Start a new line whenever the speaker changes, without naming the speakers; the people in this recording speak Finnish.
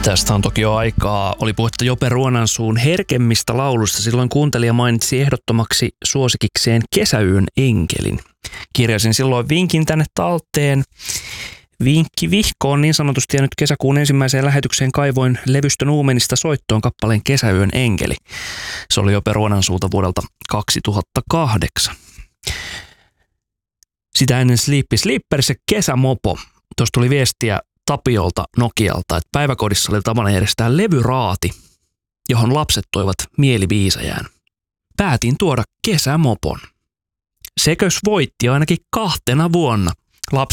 Tästä on toki jo aikaa. Oli puhetta Jope Ruonansuun herkemmistä laulusta. Silloin kuuntelija mainitsi ehdottomaksi suosikikseen Kesäyön enkelin. Kirjasin silloin vinkin tänne talteen. Vinkki vihkoon niin sanotusti, ja nyt kesäkuun ensimmäiseen lähetykseen kaivoin levystön Uumenista soittoon kappaleen Kesäyön enkeli. Se oli Jope Ruonansuuta vuodelta 2008. Sitä ennen Sleepy Sleepers ja Kesämopo. Tuossa tuli viestiä Tapiolta Nokialta, että päiväkodissa oli tapana järjestää levyraati, johon lapset toivat mieliviisajään. Päätin tuoda Kesämopon. Sekös voitti ainakin 2 vuonna. Lapset